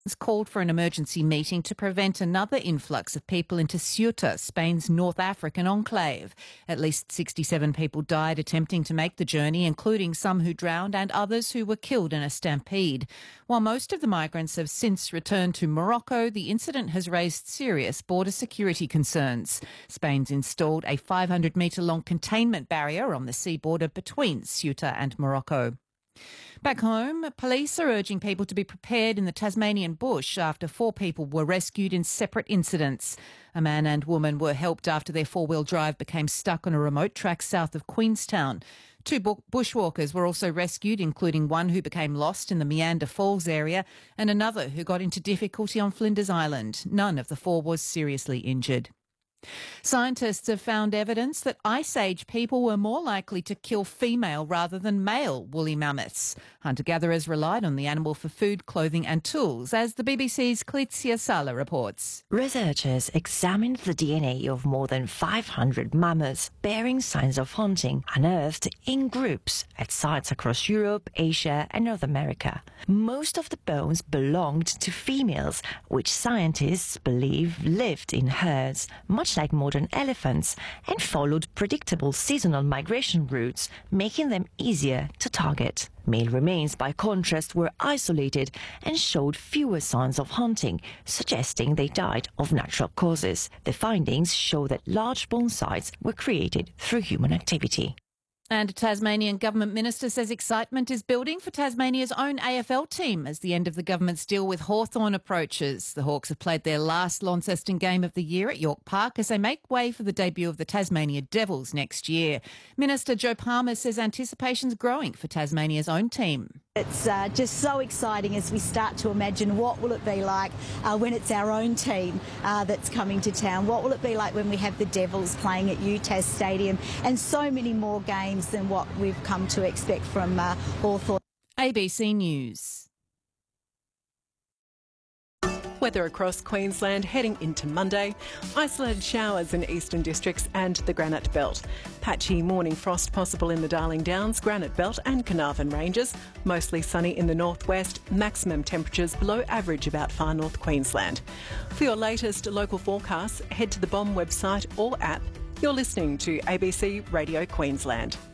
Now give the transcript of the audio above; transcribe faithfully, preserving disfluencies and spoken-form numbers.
has called for an emergency meeting to prevent another influx of people into Ceuta, Spain's North African enclave. At least sixty-seven people died attempting to make the journey, including some who drowned and others who were killed in a stampede. While most of the migrants have since returned to Morocco, the incident has raised serious border security concerns. Spain's installed a five hundred metre long containment barrier on the sea border between Ceuta and Morocco. Back home, police are urging people to be prepared in the Tasmanian bush after four people were rescued in separate incidents. A man and woman were helped after their four-wheel drive became stuck on a remote track south of Queenstown. Two bushwalkers were also rescued, including one who became lost in the Meander Falls area and another who got into difficulty on Flinders Island. None of the four was seriously injured. Scientists have found evidence that Ice Age people were more likely to kill female rather than male woolly mammoths. Hunter-gatherers relied on the animal for food, clothing and tools, as the B B C's Clitzia Sala reports. Researchers examined the D N A of more than five hundred mammoths bearing signs of hunting, unearthed in groups at sites across Europe, Asia and North America. Most of the bones belonged to females, which scientists believe lived in herds, much like modern elephants, and followed predictable seasonal migration routes, making them easier to target. Male remains, by contrast, were isolated and showed fewer signs of hunting, suggesting they died of natural causes. The findings show that large bone sites were created through human activity. And a Tasmanian government minister says excitement is building for Tasmania's own A F L team as the end of the government's deal with Hawthorn approaches. The Hawks have played their last Launceston game of the year at York Park as they make way for the debut of the Tasmania Devils next year. Minister Joe Palmer says anticipation's growing for Tasmania's own team. It's uh, just so exciting as we start to imagine what will it be like uh, when it's our own team uh, that's coming to town. What will it be like when we have the Devils playing at U T A S Stadium, and so many more games than what we've come to expect from uh, Hawthorn. A B C News. Weather across Queensland heading into Monday. Isolated showers in eastern districts and the Granite Belt. Patchy morning frost possible in the Darling Downs, Granite Belt and Carnarvon Ranges. Mostly sunny in the northwest. Maximum temperatures below average about far north Queensland. For your latest local forecasts, head to the B O M website or app. You're listening to A B C Radio Queensland.